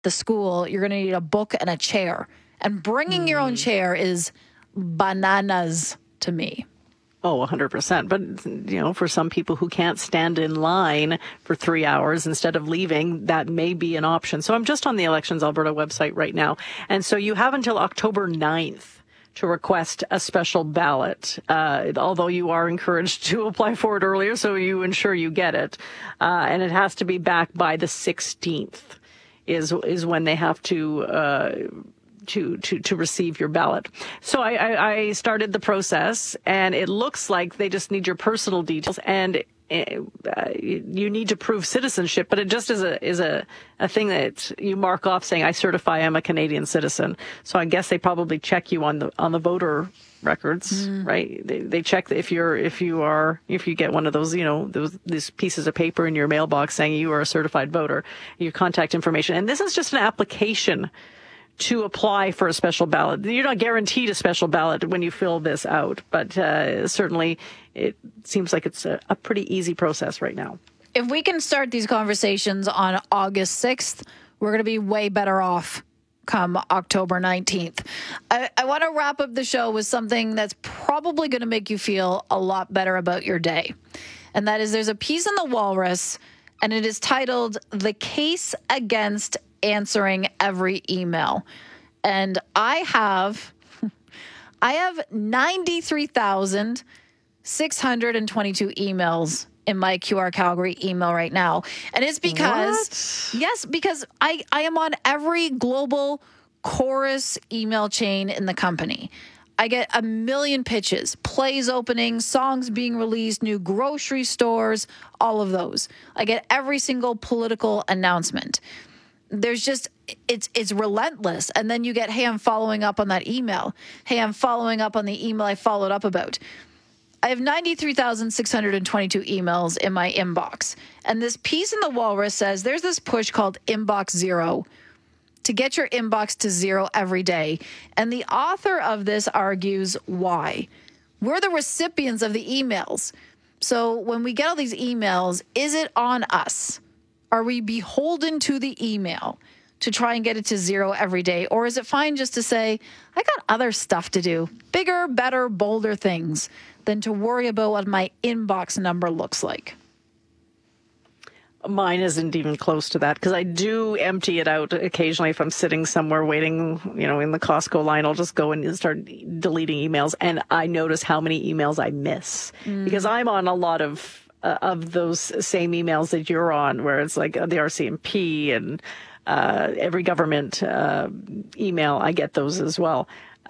the school, you're going to need a book and a chair. And bringing your own chair is bananas to me. Oh, 100%. But, for some people who can't stand in line for 3 hours instead of leaving, that may be an option. So I'm just on the Elections Alberta website right now. And so you have until October 9th to request a special ballot, although you are encouraged to apply for it earlier, so you ensure you get it. And it has to be back by the 16th is when they have to receive your ballot. So I started the process, and it looks like they just need your personal details, and you need to prove citizenship, but it just is a thing that you mark off saying, I certify I'm a Canadian citizen. So I guess they probably check you on the voter records, right? They check if you get one of those, these pieces of paper in your mailbox saying you are a certified voter, your contact information. And this is just an application to apply for a special ballot. You're not guaranteed a special ballot when you fill this out, but certainly it seems like it's a pretty easy process right now. If we can start these conversations on August 6th, we're going to be way better off come October 19th. I want to wrap up the show with something that's probably going to make you feel a lot better about your day. And that is, there's a piece in the Walrus, and it is titled "The Case Against Answering Every Email." And I have 93,622 emails in my QR Calgary email right now. And it's because, because I am on every global chorus email chain in the company. I get a million pitches, plays opening, songs being released, new grocery stores, all of those. I get every single political announcement. There's just, it's relentless. And then you get, hey, I'm following up on that email. Hey, I'm following up on the email I followed up about. I have 93,622 emails in my inbox. And this piece in the Walrus says there's this push called Inbox Zero to get your inbox to zero every day. And the author of this argues why. We're the recipients of the emails. So when we get all these emails, is it on us? Are we beholden to the email to try and get it to zero every day? Or is it fine just to say, I got other stuff to do, bigger, better, bolder things than to worry about what my inbox number looks like? Mine isn't even close to that, because I do empty it out occasionally. If I'm sitting somewhere waiting, in the Costco line, I'll just go and start deleting emails. And I notice how many emails I miss because I'm on a lot of those same emails that you're on, where it's like the RCMP and every government email. I get those as well.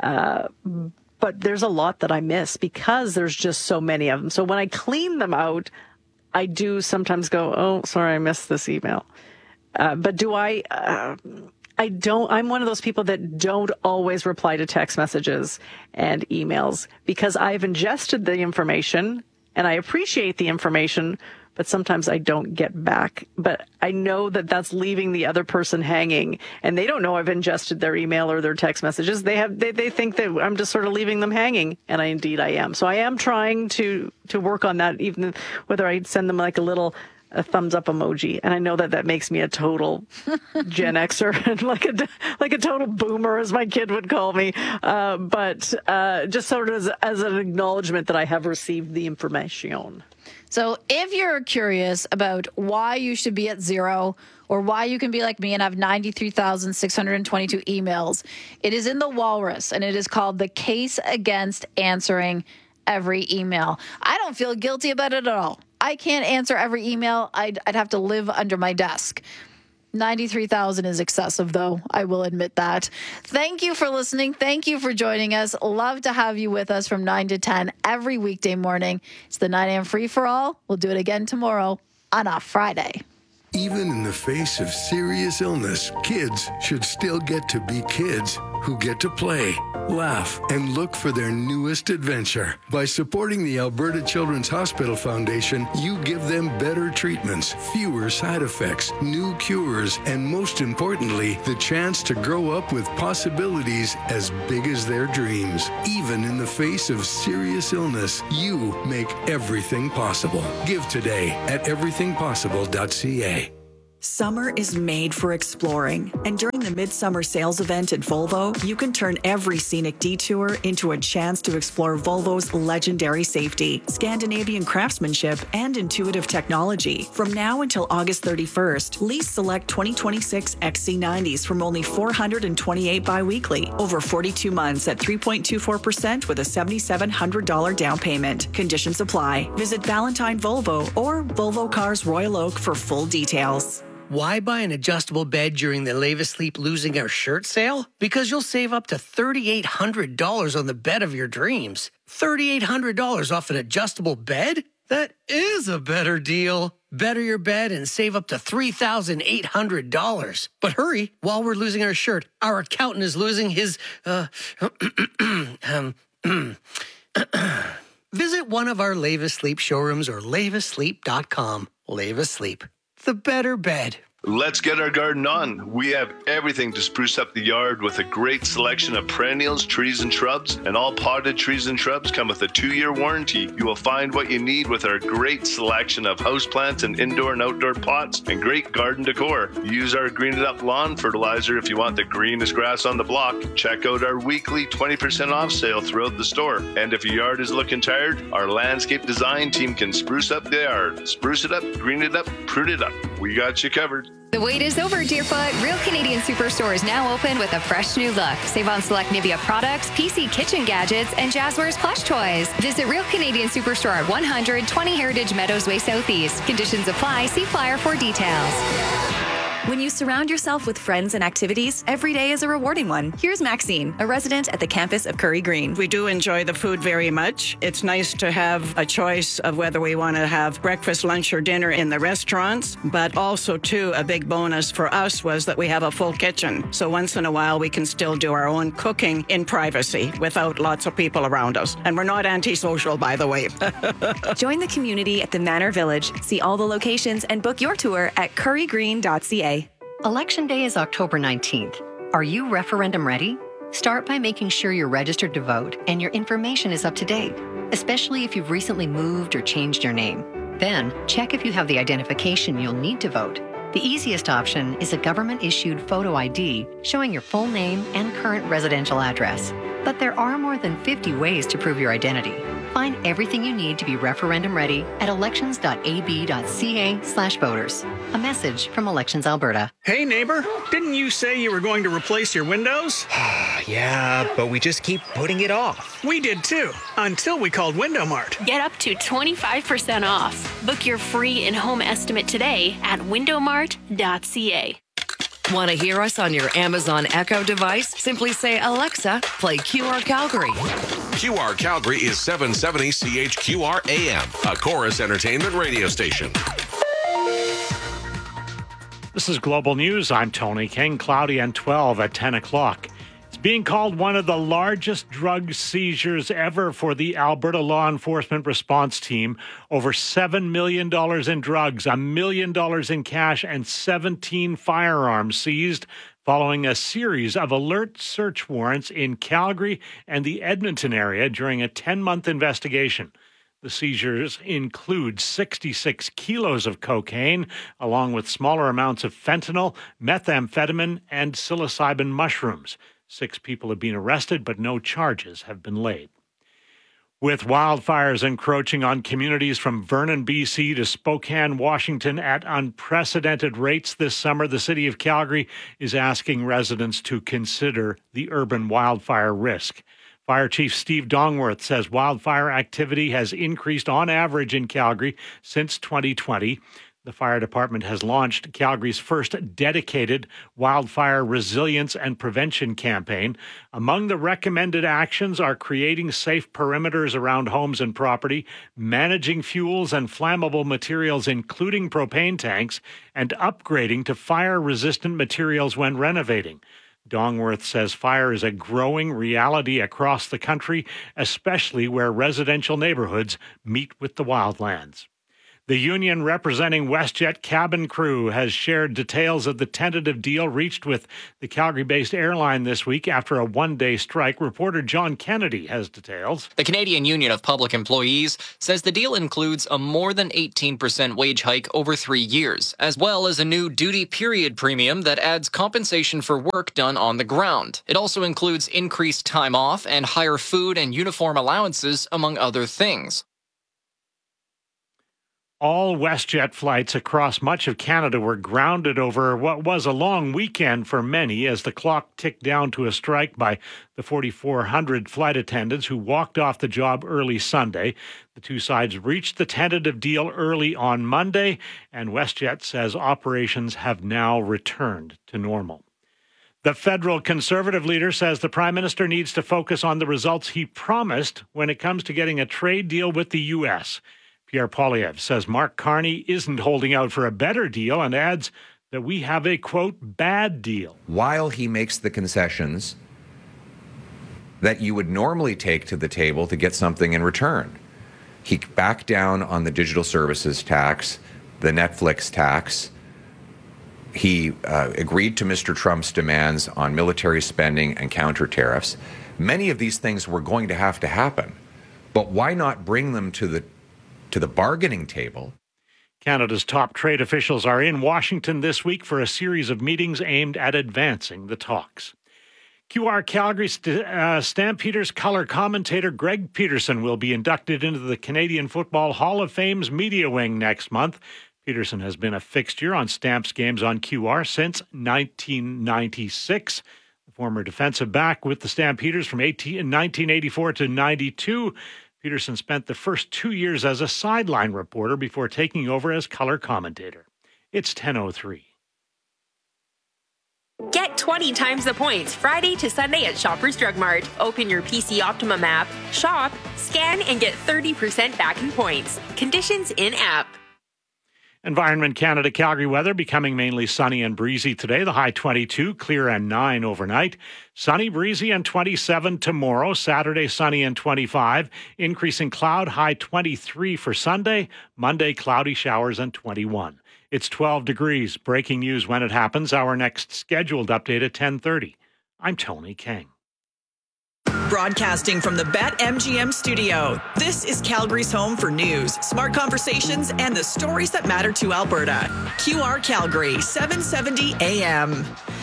But there's a lot that I miss because there's just so many of them. So when I clean them out, I do sometimes go, oh, sorry, I missed this email. But do I don't, I'm one of those people that don't always reply to text messages and emails because I've ingested the information and I appreciate the information, but sometimes I don't get back. But I know that that's leaving the other person hanging, and they don't know I've ingested their email or their text messages. They think that I'm just sort of leaving them hanging, and indeed I am. So I am trying to work on that, even whether I send them like a thumbs up emoji. And I know that makes me a total Gen Xer and like a total boomer, as my kid would call me. But just sort of as an acknowledgement that I have received the information. So if you're curious about why you should be at zero, or why you can be like me and have 93,622 emails, it is in the Walrus, and it is called The Case Against Answering Every Email. I don't feel guilty about it at all. I can't answer every email. I'd have to live under my desk. 93,000 is excessive, though. I will admit that. Thank you for listening. Thank you for joining us. Love to have you with us from 9 to 10 every weekday morning. It's the 9 a.m. free-for-all. We'll do it again tomorrow on a Friday. Even in the face of serious illness, kids should still get to be kids who get to play, laugh, and look for their newest adventure. By supporting the Alberta Children's Hospital Foundation, you give them better treatments, fewer side effects, new cures, and most importantly, the chance to grow up with possibilities as big as their dreams. Even in the face of serious illness, you make everything possible. Give today at everythingpossible.ca. Summer is made for exploring, and during the Midsummer Sales Event at Volvo, you can turn every scenic detour into a chance to explore Volvo's legendary safety, Scandinavian craftsmanship, and intuitive technology. From now until August 31st, lease select 2026 XC90s from only $428 biweekly, over 42 months at 3.24% with a $7,700 down payment. Conditions apply. Visit Valentine Volvo or Volvo Cars Royal Oak for full details. Why buy an adjustable bed during the Leave Asleep Losing Our Shirt sale? Because you'll save up to $3,800 on the bed of your dreams. $3,800 off an adjustable bed? That is a better deal. Better your bed and save up to $3,800. But hurry, while we're losing our shirt, our accountant is losing his, Visit one of our Leave Asleep showrooms or leaveasleep.com. Leave Asleep. The better bed. Let's get our garden on. We have everything to spruce up the yard with a great selection of perennials, trees, and shrubs. And all potted trees and shrubs come with a 2-year warranty. You will find what you need with our great selection of houseplants and indoor and outdoor pots and great garden decor. Use our Green It Up lawn fertilizer if you want the greenest grass on the block. Check out our weekly 20% off sale throughout the store. And if your yard is looking tired, our landscape design team can spruce up the yard. Spruce it up, green it up, prune it up. We got you covered. The wait is over, Deerfoot. Real Canadian Superstore is now open with a fresh new look. Save on select Nivea products, PC kitchen gadgets, and Jazzwares plush toys. Visit Real Canadian Superstore at 120 Heritage Meadows Way Southeast. Conditions apply. See flyer for details. When you surround yourself with friends and activities, every day is a rewarding one. Here's Maxine, a resident at the campus of Curry Green. We do enjoy the food very much. It's nice to have a choice of whether we want to have breakfast, lunch, or dinner in the restaurants, but also, too, a big bonus for us was that we have a full kitchen. So once in a while, we can still do our own cooking in privacy without lots of people around us. And we're not antisocial, by the way. Join the community at the Manor Village. See all the locations and book your tour at currygreen.ca. Election Day is October 19th. Are you referendum ready? Start by making sure you're registered to vote and your information is up to date, especially if you've recently moved or changed your name. Then, check if you have the identification you'll need to vote. The easiest option is a government-issued photo ID showing your full name and current residential address. But there are more than 50 ways to prove your identity. Find everything you need to be referendum ready at elections.ab.ca/voters. A message from Elections Alberta. Hey neighbor, didn't you say you were going to replace your windows? Yeah, but we just keep putting it off. We did too, until we called Window Mart. Get up to 25% off. Book your free in-home estimate today at windowmart.ca. Want to hear us on your Amazon Echo device? Simply say, Alexa, play QR Calgary. QR Calgary is 770 CHQR AM, a Chorus Entertainment radio station. This is Global News. I'm Tony King. Cloudy and 12 at 10 o'clock. It's being called one of the largest drug seizures ever for the Alberta Law Enforcement Response Team. Over $7 million in drugs, $1 million in cash, and 17 firearms seized following a series of alert search warrants in Calgary and the Edmonton area during a 10-month investigation. The seizures include 66 kilos of cocaine, along with smaller amounts of fentanyl, methamphetamine, and psilocybin mushrooms. 6 people have been arrested, but no charges have been laid. With wildfires encroaching on communities from Vernon, BC to Spokane, Washington at unprecedented rates this summer, the city of Calgary is asking residents to consider the urban wildfire risk. Fire Chief Steve Dongworth says wildfire activity has increased on average in Calgary since 2020. The fire department has launched Calgary's first dedicated wildfire resilience and prevention campaign. Among the recommended actions are creating safe perimeters around homes and property, managing fuels and flammable materials, including propane tanks, and upgrading to fire-resistant materials when renovating. Dongworth says fire is a growing reality across the country, especially where residential neighborhoods meet with the wildlands. The union representing WestJet cabin crew has shared details of the tentative deal reached with the Calgary-based airline this week after a one-day strike. Reporter John Kennedy has details. The Canadian Union of Public Employees says the deal includes a more than 18% wage hike over 3 years, as well as a new duty period premium that adds compensation for work done on the ground. It also includes increased time off and higher food and uniform allowances, among other things. All WestJet flights across much of Canada were grounded over what was a long weekend for many as the clock ticked down to a strike by the 4,400 flight attendants who walked off the job early Sunday. The two sides reached the tentative deal early on Monday, and WestJet says operations have now returned to normal. The federal Conservative leader says the Prime Minister needs to focus on the results he promised when it comes to getting a trade deal with the U.S. Pierre Poilievre says Mark Carney isn't holding out for a better deal and adds that we have a, quote, bad deal. While he makes the concessions that you would normally take to the table to get something in return. He backed down on the digital services tax, the Netflix tax. He agreed to Mr. Trump's demands on military spending and counter tariffs. Many of these things were going to have to happen, but why not bring them to the bargaining table? Canada's top trade officials are in Washington this week for a series of meetings aimed at advancing the talks. QR Calgary Stampeders color commentator Greg Peterson will be inducted into the Canadian Football Hall of Fame's media wing next month. Peterson has been a fixture on Stamps games on QR since 1996. The former defensive back with the Stampeders from 1984 to 92. Peterson spent the first 2 years as a sideline reporter before taking over as color commentator. It's 10:03. Get 20 times the points Friday to Sunday at Shoppers Drug Mart. Open your PC Optimum app, shop, scan, and get 30% back in points. Conditions in-app. Environment Canada Calgary weather becoming mainly sunny and breezy today. The high 22, clear and 9 overnight. Sunny, breezy and 27 tomorrow. Saturday, sunny and 25. Increasing cloud, high 23 for Sunday. Monday, cloudy showers and 21. It's 12 degrees. Breaking news when it happens. Our next scheduled update at 10:30. I'm Tony King. Broadcasting from the BetMGM studio, this is Calgary's home for news, smart conversations, and the stories that matter to Alberta. QR Calgary, 770 AM.